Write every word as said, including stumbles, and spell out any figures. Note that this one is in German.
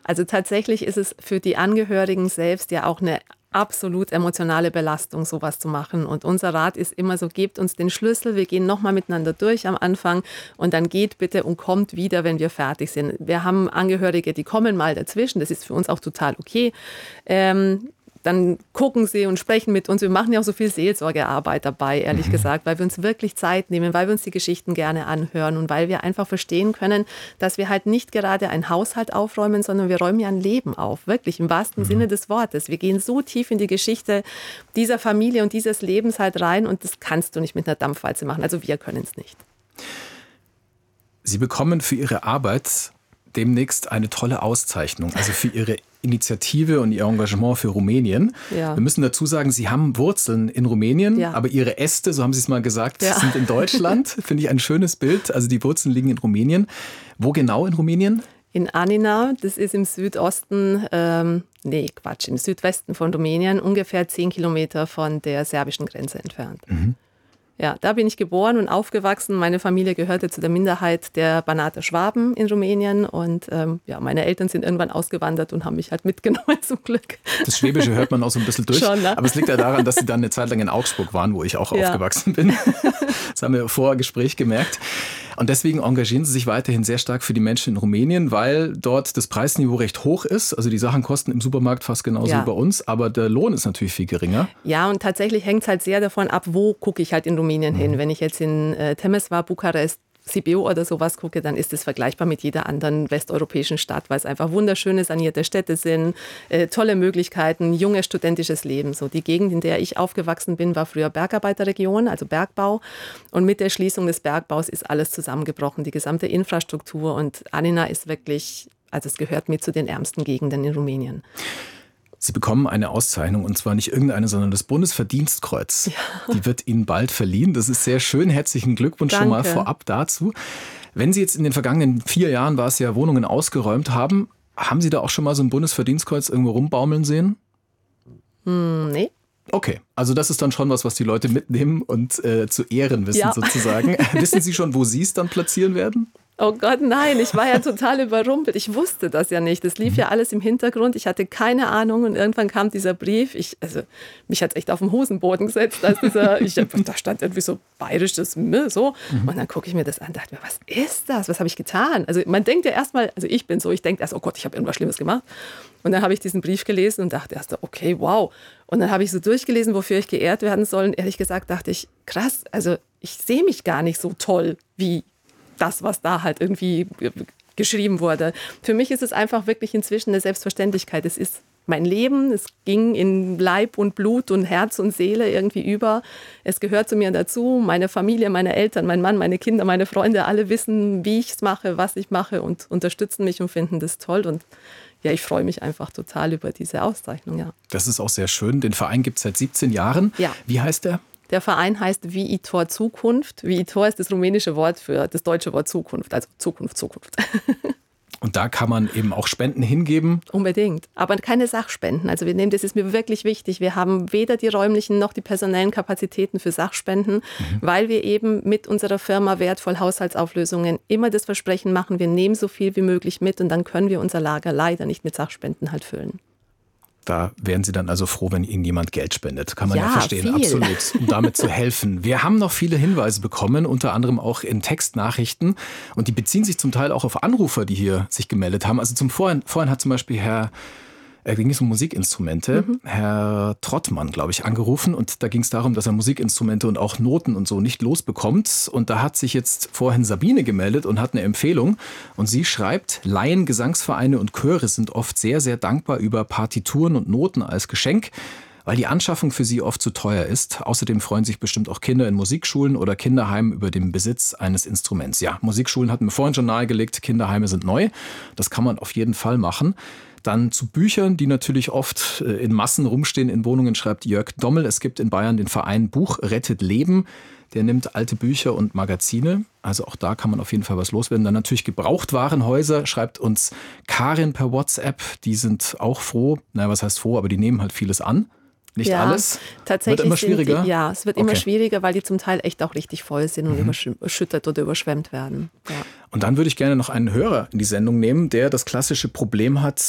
Also tatsächlich ist es für die Angehörigen selbst ja auch eine absolut emotionale Belastung, sowas zu machen. Und unser Rat ist immer so, gebt uns den Schlüssel, wir gehen nochmal miteinander durch am Anfang und dann geht bitte und kommt wieder, wenn wir fertig sind. Wir haben Angehörige, die kommen mal dazwischen, das ist für uns auch total okay. Ähm, Dann gucken sie und sprechen mit uns. Wir machen ja auch so viel Seelsorgearbeit dabei, ehrlich mhm. gesagt, weil wir uns wirklich Zeit nehmen, weil wir uns die Geschichten gerne anhören und weil wir einfach verstehen können, dass wir halt nicht gerade einen Haushalt aufräumen, sondern wir räumen ja ein Leben auf, wirklich im wahrsten mhm. Sinne des Wortes. Wir gehen so tief in die Geschichte dieser Familie und dieses Lebens halt rein und das kannst du nicht mit einer Dampfwalze machen. Also wir können es nicht. Sie bekommen für Ihre Arbeit demnächst eine tolle Auszeichnung, also für Ihre Initiative und Ihr Engagement für Rumänien. Ja. Wir müssen dazu sagen, Sie haben Wurzeln in Rumänien, ja. aber Ihre Äste, so haben Sie es mal gesagt, ja. sind in Deutschland. Finde ich ein schönes Bild. Also die Wurzeln liegen in Rumänien. Wo genau in Rumänien? In Anina, das ist im Südosten, ähm, nee, Quatsch, im Südwesten von Rumänien, ungefähr zehn Kilometer von der serbischen Grenze entfernt. Mhm. Ja, da bin ich geboren und aufgewachsen. Meine Familie gehörte zu der Minderheit der Banater Schwaben in Rumänien. Und ähm, ja, meine Eltern sind irgendwann ausgewandert und haben mich halt mitgenommen, zum Glück. Das Schwäbische hört man auch so ein bisschen durch. Schon, ne? Aber es liegt ja daran, dass Sie dann eine Zeit lang in Augsburg waren, wo ich auch ja. aufgewachsen bin. Das haben wir vor Gespräch gemerkt. Und deswegen engagieren Sie sich weiterhin sehr stark für die Menschen in Rumänien, weil dort das Preisniveau recht hoch ist. Also die Sachen kosten im Supermarkt fast genauso ja. wie bei uns, aber der Lohn ist natürlich viel geringer. Ja, und tatsächlich hängt es halt sehr davon ab, wo gucke ich halt in Rumänien mhm. hin. Wenn ich jetzt in äh, Temeswar, Bukarest, Sibiu oder sowas gucke, dann ist es vergleichbar mit jeder anderen westeuropäischen Stadt, weil es einfach wunderschöne, sanierte Städte sind, äh, tolle Möglichkeiten, junges studentisches Leben. So die Gegend, in der ich aufgewachsen bin, war früher Bergarbeiterregion, also Bergbau. Und mit der Schließung des Bergbaus ist alles zusammengebrochen, die gesamte Infrastruktur. Und Anina ist wirklich, also es gehört mit zu den ärmsten Gegenden in Rumänien. Sie bekommen eine Auszeichnung, und zwar nicht irgendeine, sondern das Bundesverdienstkreuz. Ja. Die wird Ihnen bald verliehen. Das ist sehr schön. Herzlichen Glückwunsch Danke. Schon mal vorab dazu. Wenn Sie jetzt in den vergangenen vier Jahren, war es ja, Wohnungen ausgeräumt haben, haben Sie da auch schon mal so ein Bundesverdienstkreuz irgendwo rumbaumeln sehen? Hm, nee. Okay, also das ist dann schon was, was die Leute mitnehmen und äh, zu Ehren wissen ja. sozusagen. Wissen Sie schon, wo Sie es dann platzieren werden? Oh Gott, nein, ich war ja total überrumpelt. Ich wusste das ja nicht. Das lief ja alles im Hintergrund. Ich hatte keine Ahnung und irgendwann kam dieser Brief. Ich, also, mich hat es echt auf den Hosenboden gesetzt. Als dieser, ich, da stand irgendwie so bayerisches so. Und dann gucke ich mir das an und dachte mir, was ist das? Was habe ich getan? Also man denkt ja erstmal, also ich bin so, ich denke erst, oh Gott, ich habe irgendwas Schlimmes gemacht. Und dann habe ich diesen Brief gelesen und dachte erst, okay, wow. Und dann habe ich so durchgelesen, wofür ich geehrt werden soll. Und ehrlich gesagt dachte ich, krass, also ich sehe mich gar nicht so toll wie das, was da halt irgendwie geschrieben wurde. Für mich ist es einfach wirklich inzwischen eine Selbstverständlichkeit. Es ist mein Leben, es ging in Leib und Blut und Herz und Seele irgendwie über. Es gehört zu mir dazu. Meine Familie, meine Eltern, mein Mann, meine Kinder, meine Freunde, alle wissen, wie ich es mache, was ich mache und unterstützen mich und finden das toll. Und ja, ich freue mich einfach total über diese Auszeichnung. Ja. Das ist auch sehr schön. Den Verein gibt es seit siebzehn Jahren. Ja. Wie heißt der? Der Verein heißt Viitor Zukunft. Viitor ist das rumänische Wort für das deutsche Wort Zukunft, also Zukunft, Zukunft. Und da kann man eben auch Spenden hingeben? Unbedingt, aber keine Sachspenden. Also wir nehmen, das ist mir wirklich wichtig, wir haben weder die räumlichen noch die personellen Kapazitäten für Sachspenden, mhm. weil wir eben mit unserer Firma Wertvoll Haushaltsauflösungen immer das Versprechen machen, wir nehmen so viel wie möglich mit und dann können wir unser Lager leider nicht mit Sachspenden halt füllen. Da wären Sie dann also froh, wenn Ihnen jemand Geld spendet. Kann man ja, ja verstehen, viel. Absolut, um damit zu helfen. Wir haben noch viele Hinweise bekommen, unter anderem auch in Textnachrichten. Und die beziehen sich zum Teil auch auf Anrufer, die hier sich gemeldet haben. Also zum Vorhin, vorhin hat zum Beispiel Herr, äh, ging es um Musikinstrumente, mhm. Herr Trottmann, glaube ich, angerufen. Und da ging es darum, dass er Musikinstrumente und auch Noten und so nicht losbekommt. Und da hat sich jetzt vorhin Sabine gemeldet und hat eine Empfehlung. Und sie schreibt, Laien, Gesangsvereine und Chöre sind oft sehr, sehr dankbar über Partituren und Noten als Geschenk, weil die Anschaffung für sie oft zu teuer ist. Außerdem freuen sich bestimmt auch Kinder in Musikschulen oder Kinderheimen über den Besitz eines Instruments. Ja, Musikschulen hatten wir vorhin schon nahegelegt, Kinderheime sind neu. Das kann man auf jeden Fall machen. Dann zu Büchern, die natürlich oft in Massen rumstehen in Wohnungen, schreibt Jörg Dommel. Es gibt in Bayern den Verein Buch rettet Leben. Der nimmt alte Bücher und Magazine. Also auch da kann man auf jeden Fall was loswerden. Dann natürlich Gebrauchtwarenhäuser, schreibt uns Karin per WhatsApp. Die sind auch froh. Naja, was heißt froh, aber die nehmen halt vieles an. Nicht ja, alles? Tatsächlich wird immer schwieriger? Die, ja, es wird okay. immer schwieriger, weil die zum Teil echt auch richtig voll sind und mhm. überschüttet oder überschwemmt werden. Ja. Und dann würde ich gerne noch einen Hörer in die Sendung nehmen, der das klassische Problem hat,